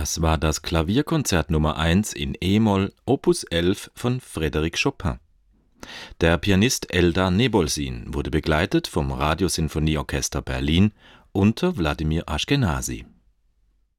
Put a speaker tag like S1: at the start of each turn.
S1: Das war das Klavierkonzert Nummer 1 in e-Moll, Opus 11 von Frédéric Chopin. Der Pianist Eldar Nebolsin wurde begleitet vom Radiosinfonieorchester Berlin unter Wladimir Aschkenasy.